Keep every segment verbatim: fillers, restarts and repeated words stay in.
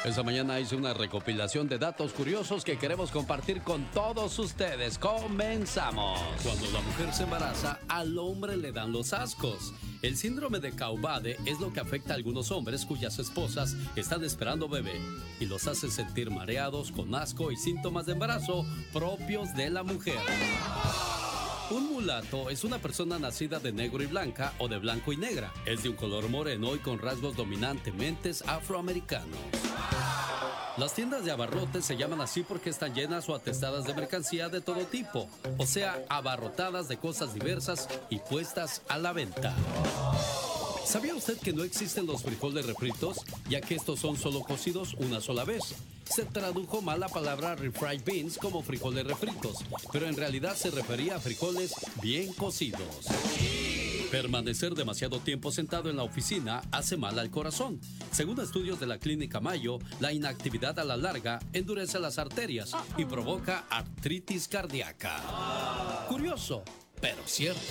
Esta mañana hice una recopilación de datos curiosos que queremos compartir con todos ustedes. ¡Comenzamos! Cuando la mujer se embaraza, al hombre le dan los ascos. El síndrome de Caubade es lo que afecta a algunos hombres cuyas esposas están esperando bebé y los hace sentir mareados, con asco y síntomas de embarazo propios de la mujer. Un mulato es una persona nacida de negro y blanca o de blanco y negra. Es de un color moreno y con rasgos dominantemente afroamericanos. Las tiendas de abarrotes se llaman así porque están llenas o atestadas de mercancía de todo tipo, o sea, abarrotadas de cosas diversas y puestas a la venta. ¿Sabía usted que no existen los frijoles refritos, ya que estos son solo cocidos una sola vez? Se tradujo mal la palabra refried beans como frijoles refritos, pero en realidad se refería a frijoles bien cocidos. Permanecer demasiado tiempo sentado en la oficina hace mal al corazón. Según estudios de la Clínica Mayo, la inactividad a la larga endurece las arterias y provoca artritis cardíaca. Curioso, pero cierto.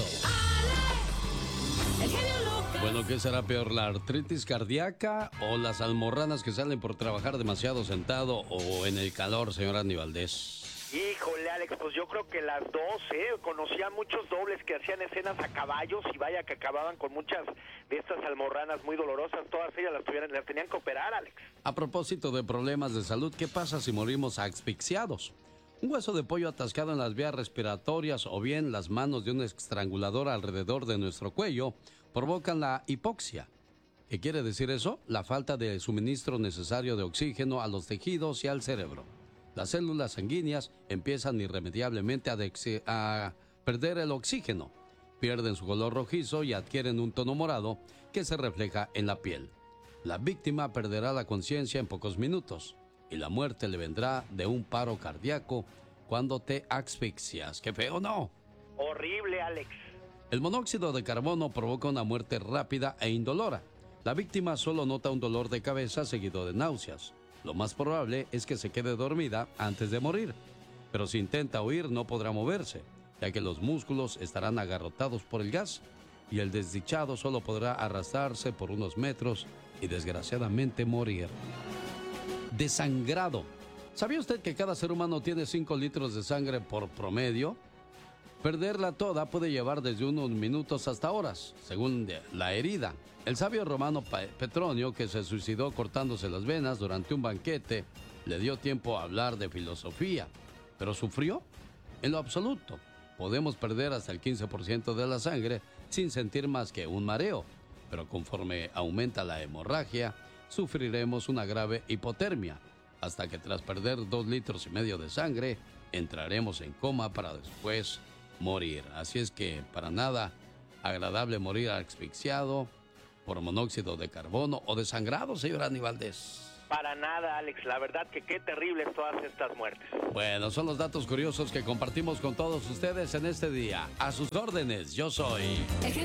Bueno, ¿qué será peor, la artritis cardíaca o las almorranas que salen por trabajar demasiado sentado o en el calor, señor Andy Valdés? Híjole, Alex, pues yo creo que las dos, ¿eh? Conocía muchos dobles que hacían escenas a caballos y vaya que acababan con muchas de estas almorranas muy dolorosas. Todas ellas las, tuvieran, las tenían que operar, Alex. A propósito de problemas de salud, ¿qué pasa si morimos asfixiados? Un hueso de pollo atascado en las vías respiratorias o bien las manos de un estrangulador alrededor de nuestro cuello provocan la hipoxia. ¿Qué quiere decir eso? La falta de suministro necesario de oxígeno a los tejidos y al cerebro. Las células sanguíneas empiezan irremediablemente a, de- a perder el oxígeno, pierden su color rojizo y adquieren un tono morado que se refleja en la piel. La víctima perderá la conciencia en pocos minutos y la muerte le vendrá de un paro cardíaco cuando te asfixias. ¡Qué feo, no! Horrible, Alex. El monóxido de carbono provoca una muerte rápida e indolora. La víctima solo nota un dolor de cabeza seguido de náuseas. Lo más probable es que se quede dormida antes de morir, pero si intenta huir no podrá moverse, ya que los músculos estarán agarrotados por el gas y el desdichado solo podrá arrastrarse por unos metros y desgraciadamente morir. Desangrado. ¿Sabía usted que cada ser humano tiene cinco litros de sangre por promedio? Perderla toda puede llevar desde unos minutos hasta horas, según la herida. El sabio romano Petronio, que se suicidó cortándose las venas durante un banquete, le dio tiempo a hablar de filosofía. ¿Pero sufrió? En lo absoluto. Podemos perder hasta el quince por ciento de la sangre sin sentir más que un mareo. Pero conforme aumenta la hemorragia, sufriremos una grave hipotermia, hasta que tras perder dos litros y medio de sangre, entraremos en coma para después morir. Así es que para nada agradable morir asfixiado por monóxido de carbono o desangrado, señor Andy Valdés. Para nada, Alex. La verdad que qué terribles todas estas muertes. Bueno, son los datos curiosos que compartimos con todos ustedes en este día. A sus órdenes, yo soy...